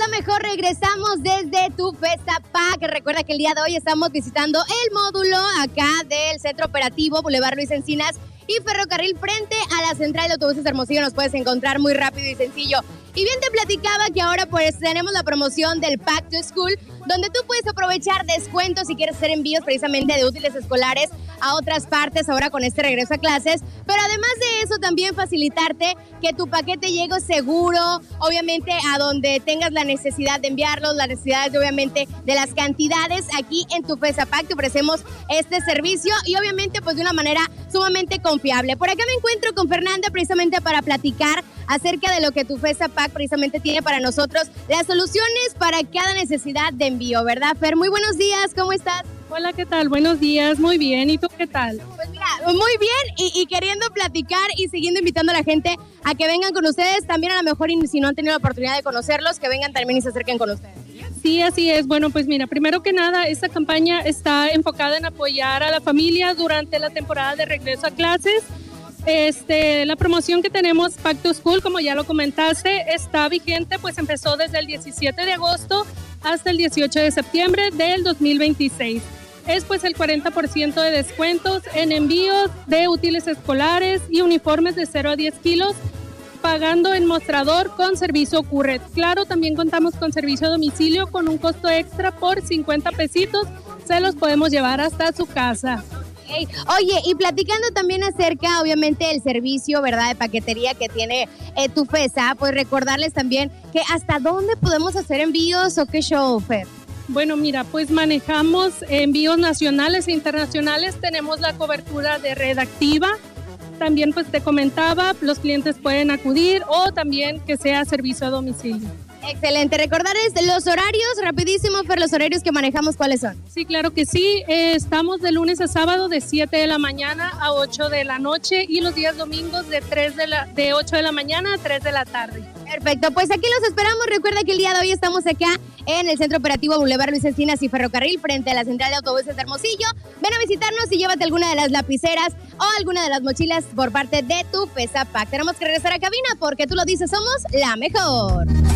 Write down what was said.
La Mejor, regresamos desde tu Festa Pack. Recuerda que el día de hoy estamos visitando el módulo acá del Centro Operativo Boulevard Luis Encinas y Ferrocarril frente a la central de autobuses de Hermosillo. Nos puedes encontrar muy rápido y sencillo. Y bien te platicaba que ahora pues tenemos la promoción del Pack to School, donde tú puedes aprovechar descuentos si quieres hacer envíos precisamente de útiles escolares a otras partes ahora con este regreso a clases. Pero además de eso, también facilitarte que tu paquete llegue seguro, obviamente a donde tengas la necesidad de enviarlos, las necesidades obviamente de las cantidades. Aquí en tu Festa Pack te ofrecemos este servicio y obviamente pues de una manera sumamente confiable. Por acá me encuentro con Fernanda precisamente para platicar acerca de lo que tu Festa Pack precisamente tiene para nosotros, las soluciones para cada necesidad de envío, ¿verdad, Fer? Muy buenos días, ¿cómo estás? Hola, ¿qué tal? Buenos días, muy bien, ¿y tú qué tal? Pues mira, muy bien y queriendo platicar y siguiendo invitando a la gente a que vengan con ustedes, también a lo mejor y si no han tenido la oportunidad de conocerlos, que vengan también y se acerquen con ustedes. Sí, así es. Bueno, pues mira, primero que nada, esta campaña está enfocada en apoyar a la familia durante la temporada de regreso a clases. La promoción que tenemos, Pack to School, como ya lo comentaste, está vigente, pues empezó desde el 17 de agosto hasta el 18 de septiembre del 2026. Es pues el 40% de descuentos en envíos de útiles escolares y uniformes de 0 a 10 kilos, pagando en mostrador con servicio Curret. Claro, también contamos con servicio a domicilio con un costo extra por 50 pesitos. Se los podemos llevar hasta su casa. Okay. Oye, y platicando también acerca, obviamente, del servicio, ¿verdad?, de paquetería que tiene tu FESA, pues recordarles también que hasta dónde podemos hacer envíos o qué show, Fer. Bueno, mira, pues manejamos envíos nacionales e internacionales, tenemos la cobertura de red activa. También pues te comentaba, los clientes pueden acudir o también que sea servicio a domicilio. Excelente. Recordarles los horarios, rapidísimo, Fer, los horarios que manejamos, ¿cuáles son? Sí, claro que sí. Estamos de lunes a sábado de 7 de la mañana a 8 de la noche y los días domingos de 8 de la mañana a 3 de la tarde. Perfecto, pues aquí los esperamos. Recuerda que el día de hoy estamos acá en el Centro Operativo Boulevard Luis Encinas y Ferrocarril frente a la central de autobuses de Hermosillo. Ven a visitarnos y llévate alguna de las lapiceras o alguna de las mochilas por parte de tu Festa Pack. Tenemos que regresar a cabina porque tú lo dices, somos la mejor.